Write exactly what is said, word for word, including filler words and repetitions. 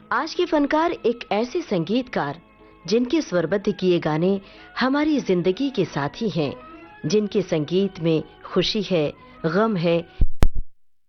आज के फनकार एक ऐसे संगीतकार जिनके स्वरबद्ध किए गाने हमारी जिंदगी के साथी हैं, जिनके संगीत में खुशी है, गम है,